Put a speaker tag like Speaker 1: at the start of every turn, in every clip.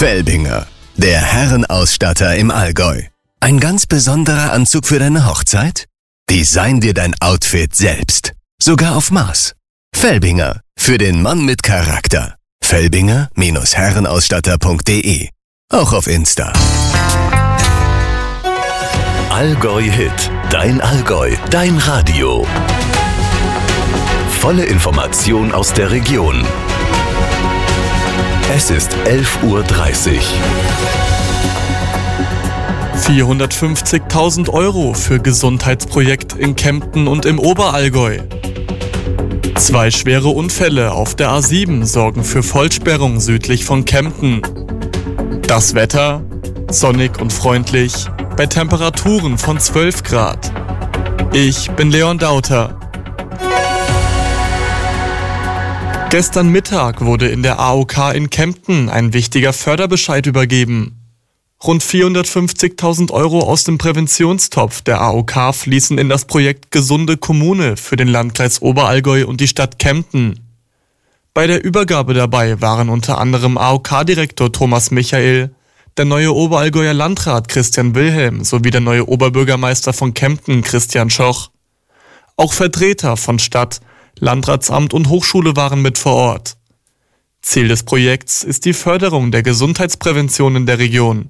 Speaker 1: Felbinger, der Herrenausstatter im Allgäu. Ein ganz besonderer Anzug für deine Hochzeit? Design dir dein Outfit selbst. Sogar auf Maß. Felbinger, für den Mann mit Charakter. Felbinger-Herrenausstatter.de. Auch auf Insta.
Speaker 2: Allgäu Hit. Dein Allgäu. Dein Radio. Volle Information aus der Region. Es ist 11:30 Uhr.
Speaker 3: 450.000 € für Gesundheitsprojekt in Kempten und im Oberallgäu. 2 schwere Unfälle auf der A7 sorgen für Vollsperrung südlich von Kempten. Das Wetter? Sonnig und freundlich, bei Temperaturen von 12 Grad. Ich bin Leon Dauter. Gestern Mittag wurde in der AOK in Kempten ein wichtiger Förderbescheid übergeben. Rund 450.000 € aus dem Präventionstopf der AOK fließen in das Projekt Gesunde Kommune für den Landkreis Oberallgäu und die Stadt Kempten. Bei der Übergabe dabei waren unter anderem AOK-Direktor Thomas Michael, der neue Oberallgäuer Landrat Christian Wilhelm sowie der neue Oberbürgermeister von Kempten Christian Schoch. Auch Vertreter von Stadt, Landratsamt und Hochschule waren mit vor Ort. Ziel des Projekts ist die Förderung der Gesundheitsprävention in der Region.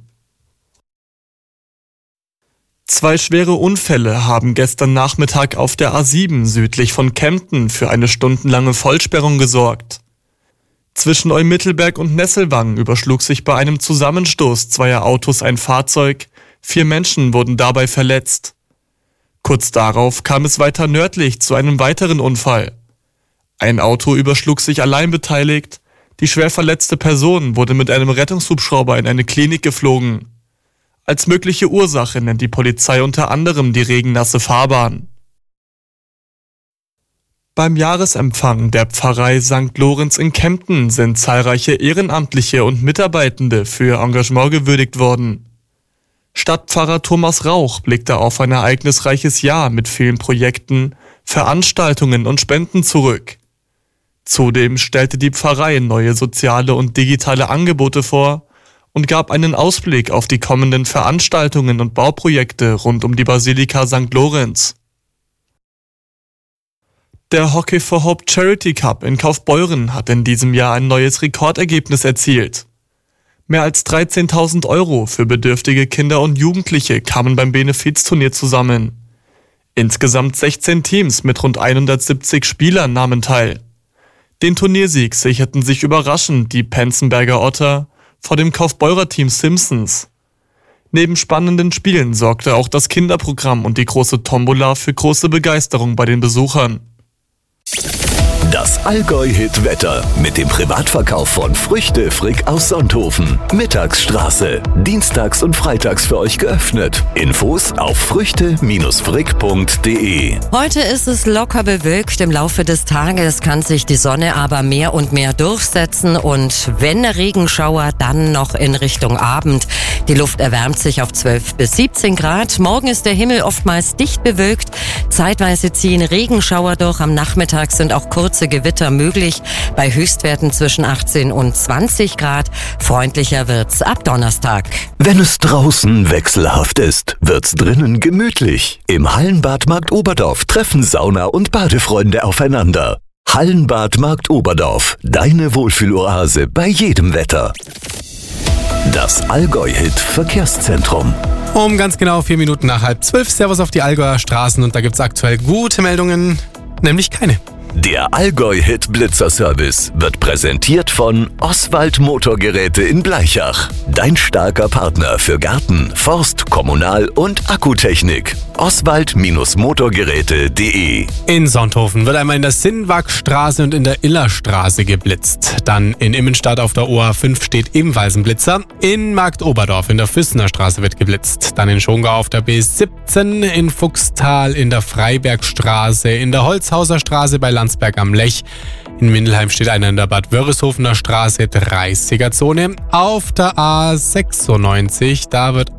Speaker 3: 2 schwere Unfälle haben gestern Nachmittag auf der A7 südlich von Kempten für eine stundenlange Vollsperrung gesorgt. Zwischen Eumittelberg und Nesselwang überschlug sich bei einem Zusammenstoß zweier Autos ein Fahrzeug, 4 Menschen wurden dabei verletzt. Kurz darauf kam es weiter nördlich zu einem weiteren Unfall. Ein Auto überschlug sich allein beteiligt, die schwer verletzte Person wurde mit einem Rettungshubschrauber in eine Klinik geflogen. Als mögliche Ursache nennt die Polizei unter anderem die regennasse Fahrbahn. Beim Jahresempfang der Pfarrei St. Lorenz in Kempten sind zahlreiche Ehrenamtliche und Mitarbeitende für ihr Engagement gewürdigt worden. Stadtpfarrer Thomas Rauch blickte auf ein ereignisreiches Jahr mit vielen Projekten, Veranstaltungen und Spenden zurück. Zudem stellte die Pfarrei neue soziale und digitale Angebote vor und gab einen Ausblick auf die kommenden Veranstaltungen und Bauprojekte rund um die Basilika St. Lorenz. Der Hockey for Hope Charity Cup in Kaufbeuren hat in diesem Jahr ein neues Rekordergebnis erzielt. Mehr als 13.000 € für bedürftige Kinder und Jugendliche kamen beim Benefizturnier zusammen. Insgesamt 16 Teams mit rund 170 Spielern nahmen teil. Den Turniersieg sicherten sich überraschend die Penzenberger Otter vor dem Kaufbeurer Team Simpsons. Neben spannenden Spielen sorgte auch das Kinderprogramm und die große Tombola für große Begeisterung bei den Besuchern.
Speaker 2: Das Allgäu-Hit-Wetter mit dem Privatverkauf von Früchte Frick aus Sonthofen. Mittagsstraße. Dienstags und freitags für euch geöffnet. Infos auf früchte-frick.de.
Speaker 4: Heute ist es locker bewölkt. Im Laufe des Tages kann sich die Sonne aber mehr und mehr durchsetzen. Und wenn der Regenschauer, dann noch in Richtung Abend. Die Luft erwärmt sich auf 12 bis 17 Grad. Morgen ist der Himmel oftmals dicht bewölkt. Zeitweise ziehen Regenschauer durch. Am Nachmittag sind auch kurze Gewitter möglich, bei Höchstwerten zwischen 18 und 20 Grad. Freundlicher wird's ab Donnerstag.
Speaker 2: Wenn es draußen wechselhaft ist, wird's drinnen gemütlich. Im Hallenbad Markt Oberdorf treffen Sauna- und Badefreunde aufeinander. Hallenbad Markt Oberdorf, deine Wohlfühloase bei jedem Wetter. Das Allgäu-Hit Verkehrszentrum.
Speaker 5: Um ganz genau 4 Minuten nach 11:30. Servus auf die Allgäuer Straßen und da gibt's aktuell gute Meldungen, nämlich keine.
Speaker 2: Der Allgäu-Hit Blitzer-Service wird präsentiert von Oswald Motorgeräte in Bleichach. Dein starker Partner für Garten, Forst, Kommunal- und Akkutechnik. Oswald-Motorgeräte.de.
Speaker 5: In Sonthofen wird einmal in der Sinnwagstraße und in der Illerstraße geblitzt. Dann in Immenstadt auf der OA5 steht ebenfalls ein Blitzer. In Markt Oberdorf in der Füssener Straße wird geblitzt. Dann in Schongau auf der B17, in Fuchstal in der Freibergstraße, in der Holzhauser Straße bei Landsberg am Lech. In Mindelheim steht einer in der Bad Wörisshofener Straße 30er Zone. Auf der A96, da wird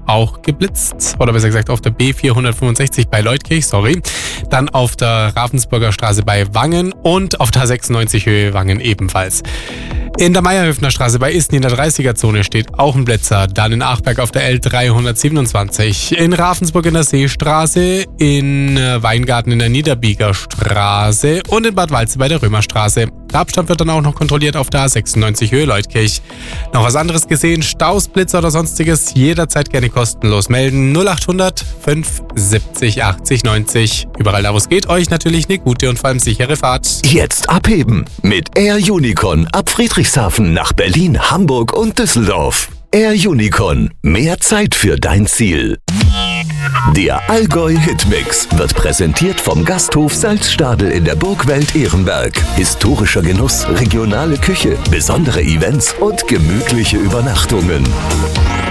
Speaker 5: auch geblitzt. Oder besser gesagt auf der B465 bei Leutkirch, Dann auf der Ravensburger Straße bei Wangen und auf der 96 Höhe Wangen ebenfalls. In der Meierhöfner Straße bei Isten in der 30er-Zone steht auch ein Blitzer. Dann in Achberg auf der L327. In Ravensburg in der Seestraße. In Weingarten in der Niederbieger Straße. Und in Bad Waldsee bei der Römerstraße. Der Abstand wird dann auch noch kontrolliert auf der A96 Höhe Leutkirch. Noch was anderes gesehen? Staus, Blitzer oder sonstiges? Jederzeit gerne kostenlos melden. 0800 570 80 90. Überall da, wo es geht, euch natürlich eine gute und vor allem sichere Fahrt.
Speaker 2: Jetzt abheben mit Air Unicorn ab Friedrichshafen nach Berlin, Hamburg und Düsseldorf. Air Unicorn, mehr Zeit für dein Ziel. Der Allgäu Hitmix wird präsentiert vom Gasthof Salzstadel in der Burgwelt Ehrenberg. Historischer Genuss, regionale Küche, besondere Events und gemütliche Übernachtungen.